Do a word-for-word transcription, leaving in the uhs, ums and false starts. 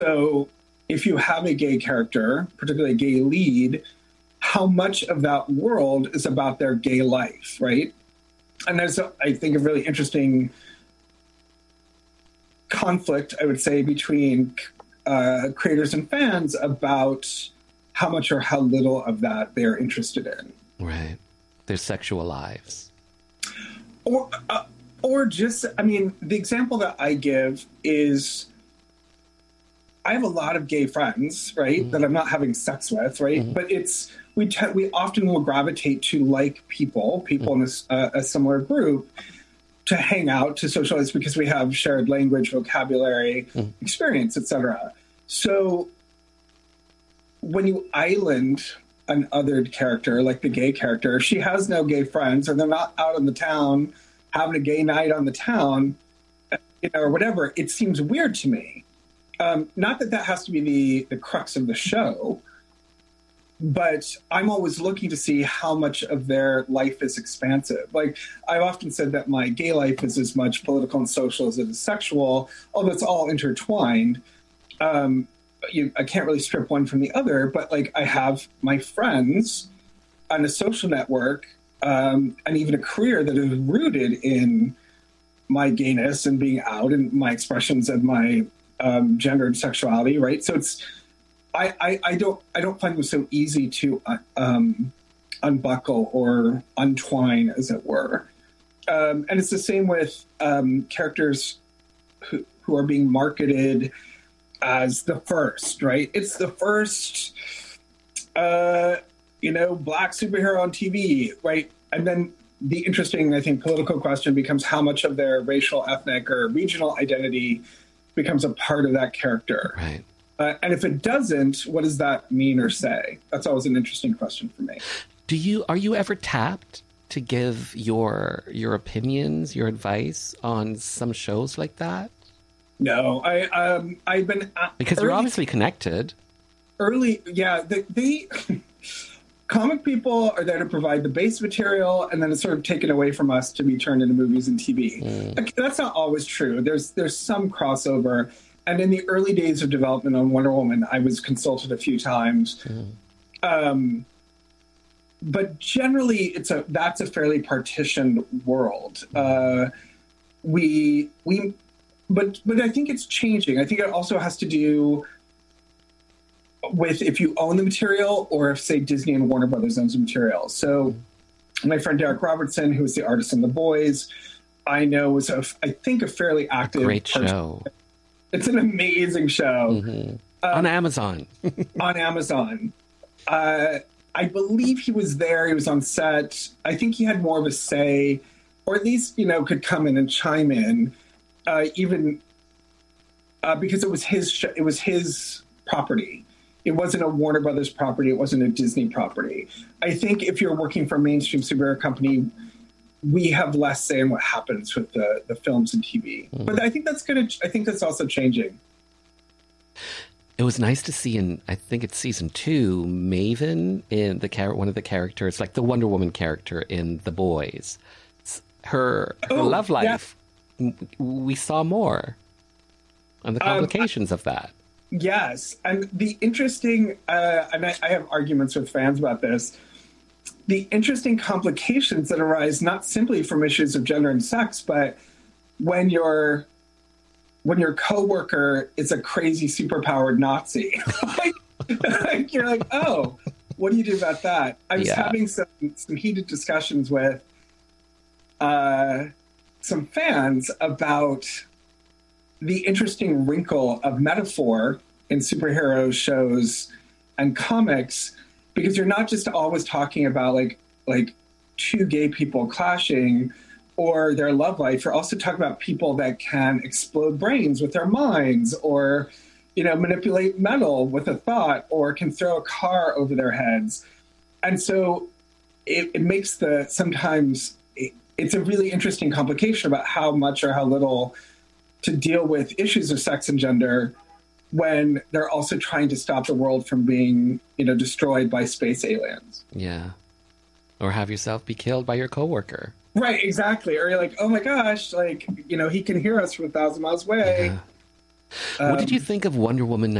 So if you have a gay character, particularly a gay lead, how much of that world is about their gay life, right? And there's, I think, a really interesting conflict, I would say, between uh, creators and fans about how much or how little of that they're interested in. Right. Their sexual lives. Or, uh, or just, I mean, the example that I give is I have a lot of gay friends, right, mm-hmm. that I'm not having sex with, right? Mm-hmm. But it's, we te- we often will gravitate to like people, people mm-hmm. in a, uh, a similar group, to hang out, to socialize, because we have shared language, vocabulary, mm-hmm. experience, et cetera. So when you island an othered character, like the gay character, she has no gay friends, or they're not out in the town having a gay night on the town, you know, or whatever, it seems weird to me. Um, not that that has to be the, the crux of the show, but I'm always looking to see how much of their life is expansive. Like, I've often said that my gay life is as much political and social as it is sexual, although it's all intertwined. Um, you, I can't really strip one from the other, but like I have my friends on a social network um, and even a career that is rooted in my gayness and being out and my expressions of my um, gender and sexuality, right? So it's, I, I, I don't I don't find them so easy to uh, um, unbuckle or untwine, as it were. Um, and it's the same with um, characters who, who are being marketed as the first, right? It's the first, uh, you know, black superhero on T V, right? And then the interesting, I think, political question becomes how much of their racial, ethnic, or regional identity becomes a part of that character. Right. Uh, and if it doesn't, what does that mean or say? That's always an interesting question for me. Do you are you ever tapped to give your your opinions, your advice on some shows like that? No, I um I've been uh, because early, you're obviously connected. Early, yeah. The, the comic people are there to provide the base material, and then it's sort of taken away from us to be turned into movies and T V. Mm. Like, that's not always true. There's there's some crossover. And in the early days of development on Wonder Woman, I was consulted a few times. Mm. Um, but generally, it's a that's a fairly partitioned world. Uh, we we, but but I think it's changing. I think it also has to do with if you own the material or if, say, Disney and Warner Brothers owns the material. So my friend Derek Robertson, who was the artist in The Boys, I know was a I think a fairly active, a great person. show. It's an amazing show. Mm-hmm. Um, on Amazon. on Amazon. Uh, I believe he was there. He was on set. I think he had more of a say, or at least, you know, could come in and chime in, uh, even uh, because it was his sh- it was his property. It wasn't a Warner Brothers property. It wasn't a Disney property. I think if you're working for a mainstream superhero company, we have less say in what happens with the, the films and T V. Mm. But I think that's going to, I think that's also changing. It was nice to see in, I think it's season two, Maven, in the char- one of the characters, like the Wonder Woman character in The Boys. Her, her oh, love life, yeah. we saw more on the complications um, of that. Yes. And the interesting, uh, and I, I have arguments with fans about this, the interesting complications that arise not simply from issues of gender and sex, but when your when your coworker is a crazy superpowered Nazi, like, you're like, oh, what do you do about that? I was yeah. having some some heated discussions with uh, some fans about the interesting wrinkle of metaphor in superhero shows and comics. Because you're not just always talking about like like two gay people clashing or their love life. You're also talking about people that can explode brains with their minds, or, you know, manipulate metal with a thought, or can throw a car over their heads. And so it, it makes the sometimes it, it's a really interesting complication about how much or how little to deal with issues of sex and gender when they're also trying to stop the world from being, you know, destroyed by space aliens. Yeah. Or have yourself be killed by your coworker. Right, exactly. Or you're like, oh my gosh, like, you know, he can hear us from a thousand miles away. Yeah. What did you Um, think of Wonder Woman